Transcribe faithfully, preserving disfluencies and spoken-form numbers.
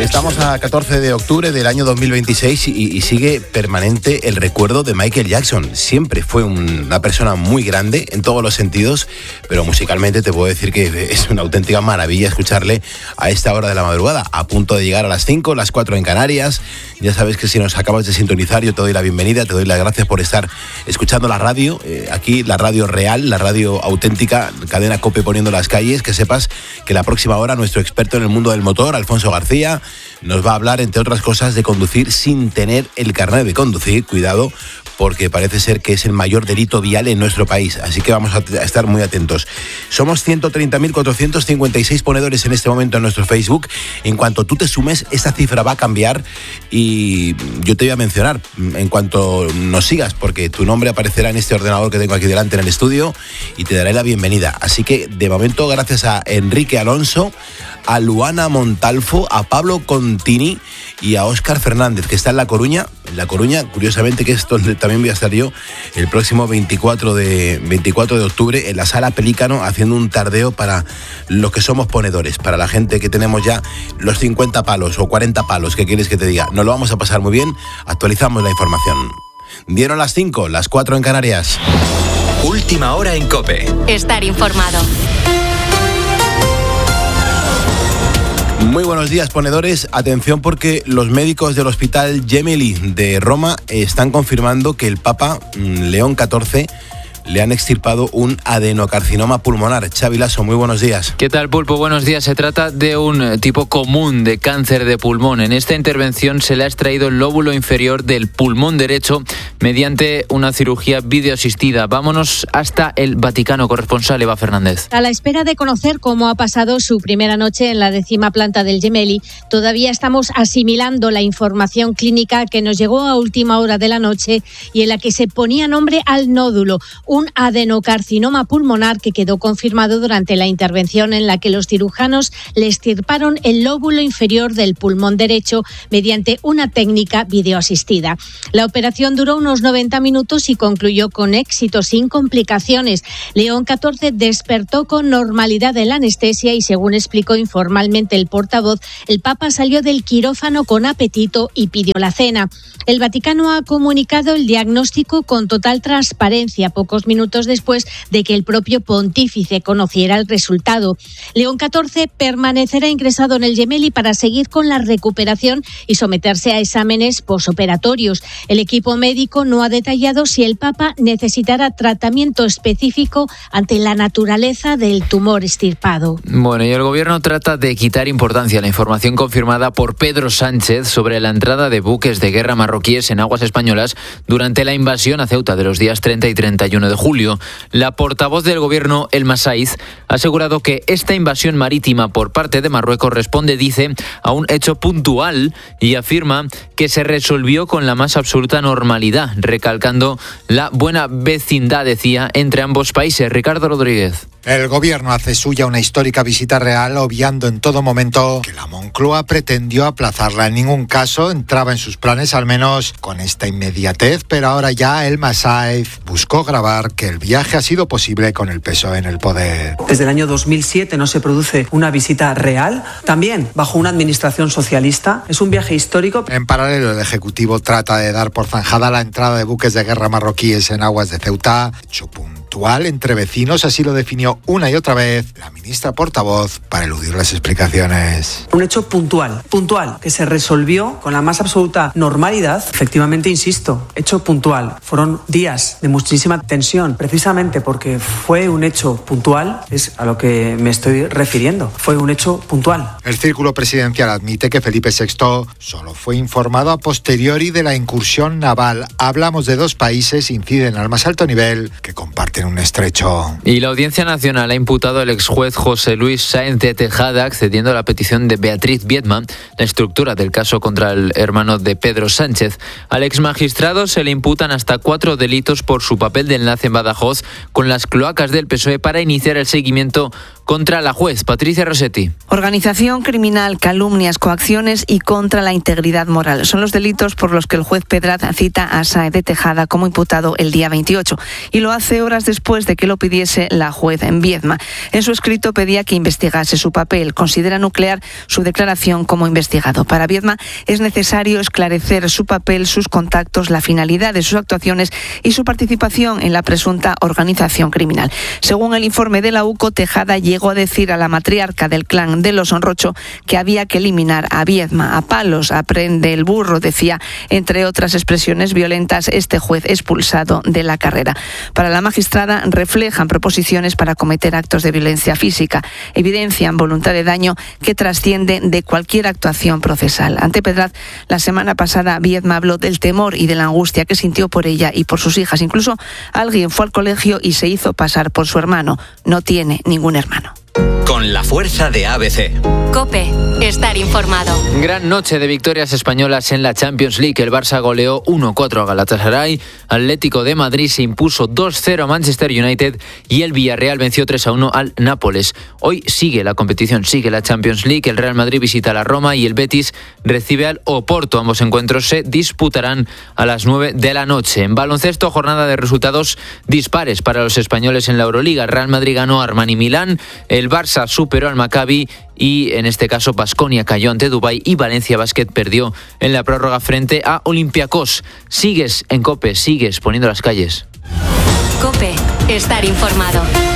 Estamos a catorce de octubre del año dos mil veintiséis y, y sigue permanente el recuerdo de Michael Jackson. Siempre fue un, una persona muy grande en todos los sentidos, pero musicalmente te puedo decir que es una auténtica maravilla escucharle a esta hora de la madrugada, a punto de llegar a las cinco, las cuatro en Canarias. Ya sabes que si nos acabas de sintonizar, yo te doy la bienvenida, te doy las gracias por estar escuchando la radio, eh, aquí la radio real, la radio auténtica, cadena COPE poniendo las calles. Que sepas que la próxima hora nuestro experto en el mundo del motor, Alfonso García, nos va a hablar, entre otras cosas, de conducir sin tener el carnet de conducir. Cuidado, porque parece ser que es el mayor delito vial en nuestro país, así que vamos a estar muy atentos. Somos ciento treinta mil cuatrocientos cincuenta y seis ponedores en este momento en nuestro Facebook. En cuanto tú te sumes, esta cifra va a cambiar y yo te voy a mencionar en cuanto nos sigas, porque tu nombre aparecerá en este ordenador que tengo aquí delante en el estudio y te daré la bienvenida. Así que, de momento, gracias a Enrique Alonso, a Luana Montalfo, a Pablo Contini y a Óscar Fernández, que está en La Coruña. En La Coruña, curiosamente, que es donde también voy a estar yo el próximo veinticuatro de octubre en la Sala Pelícano, haciendo un tardeo para los que somos ponedores, para la gente que tenemos ya los cincuenta palos o cuarenta palos. ¿Qué quieres que te diga? Nos lo vamos a pasar muy bien. Actualizamos la información. Dieron las cinco, las cuatro en Canarias. Última hora en COPE. Estar informado. Muy buenos días, ponedores. Atención, porque los médicos del Hospital Gemelli de Roma están confirmando que el Papa León catorce le han extirpado un adenocarcinoma pulmonar. Xavi Lasso, muy buenos días. ¿Qué tal, Pulpo? Buenos días. Se trata de un tipo común de cáncer de pulmón. En esta intervención se le ha extraído el lóbulo inferior del pulmón derecho mediante una cirugía videoasistida. Vámonos hasta el Vaticano. Corresponsal Eva Fernández. A la espera de conocer cómo ha pasado su primera noche en la décima planta del Gemelli, todavía estamos asimilando la información clínica que nos llegó a última hora de la noche y en la que se ponía nombre al nódulo, un adenocarcinoma pulmonar que quedó confirmado durante la intervención en la que los cirujanos le extirparon el lóbulo inferior del pulmón derecho mediante una técnica videoasistida. La operación duró unos noventa minutos y concluyó con éxito, sin complicaciones. León catorce despertó con normalidad de la anestesia y, según explicó informalmente el portavoz, el Papa salió del quirófano con apetito y pidió la cena. El Vaticano ha comunicado el diagnóstico con total transparencia, pocos minutos después de que el propio pontífice conociera el resultado. León catorce permanecerá ingresado en el Gemelli para seguir con la recuperación y someterse a exámenes posoperatorios. El equipo médico no ha detallado si el Papa necesitará tratamiento específico ante la naturaleza del tumor extirpado. Bueno, y el gobierno trata de quitar importancia a la información confirmada por Pedro Sánchez sobre la entrada de buques de guerra marroquíes en aguas españolas durante la invasión a Ceuta de los días treinta y treinta y uno de julio. La portavoz del gobierno, Elma Saiz, ha asegurado que esta invasión marítima por parte de Marruecos responde, dice, a un hecho puntual y afirma que se resolvió con la más absoluta normalidad, recalcando la buena vecindad, decía, entre ambos países. Ricardo Rodríguez. El gobierno hace suya una histórica visita real, obviando en todo momento que la Moncloa pretendió aplazarla. En ningún caso entraba en sus planes, al menos con esta inmediatez, pero ahora ya Elma Saiz buscó grabar que el viaje ha sido posible con el P S O E en el poder. Desde el año dos mil siete no se produce una visita real, también bajo una administración socialista. Es un viaje histórico. En paralelo, el Ejecutivo trata de dar por zanjada la entrada de buques de guerra marroquíes en aguas de Ceuta. Hecho puntual entre vecinos, así lo definió una y otra vez la ministra portavoz para eludir las explicaciones. Un hecho puntual, puntual, que se resolvió con la más absoluta normalidad. Efectivamente, insisto, hecho puntual. Fueron días de muchísima tensión, precisamente porque fue un hecho puntual, es a lo que me estoy refiriendo. Fue un hecho puntual. El círculo presidencial admite que Felipe sexto solo fue informado a posteriori de la incursión naval. Hablamos de dos países, inciden al más alto nivel, que comparten un estrecho. Y la Audiencia Nacional ha imputado al exjuez José Luis Sáenz de Tejada, accediendo a la petición de Beatriz Viedma, la instructora del caso contra el hermano de Pedro Sánchez. Al exmagistrado se le imputan hasta cuatro delitos por su papel de enlace en Badajoz con las cloacas del P S O E para iniciar el seguimiento contra la juez Patricia Rossetti. Organización criminal, calumnias, coacciones y contra la integridad moral. Son los delitos por los que el juez Pedraz cita a Sáez de Tejada como imputado el día veintiocho. Y lo hace horas después de que lo pidiese la juez en Viedma. En su escrito pedía que investigase su papel. Considera nuclear su declaración como investigado. Para Viedma es necesario esclarecer su papel, sus contactos, la finalidad de sus actuaciones y su participación en la presunta organización criminal. Según el informe de la U C O, Tejada llegó a decir a la matriarca del clan de los Onrocho que había que eliminar a Viedma. A palos aprende el burro, decía, entre otras expresiones violentas, este juez expulsado de la carrera. Para la magistrada reflejan proposiciones para cometer actos de violencia física, evidencian voluntad de daño que trasciende de cualquier actuación procesal. Ante Pedraz, la semana pasada Viedma habló del temor y de la angustia que sintió por ella y por sus hijas. Incluso alguien fue al colegio y se hizo pasar por su hermano. No tiene ningún hermano. Con la fuerza de A B C. COPE. Estar informado. Gran noche de victorias españolas en la Champions League. El Barça goleó uno cuatro a Galatasaray. Atlético de Madrid se impuso dos cero a Manchester United y el Villarreal venció tres a uno al Nápoles. Hoy sigue la competición, sigue la Champions League. El Real Madrid visita a la Roma y el Betis recibe al Oporto. Ambos encuentros se disputarán a las nueve de la noche. En baloncesto, jornada de resultados dispares para los españoles en la Euroliga. El Real Madrid ganó a Armani Milán. El Barça superó al Maccabi y en este caso Baskonia cayó ante Dubái y Valencia Basket perdió en la prórroga frente a Olympiacos. Sigues en COPE, sigues poniendo las calles. COPE. Estar informado.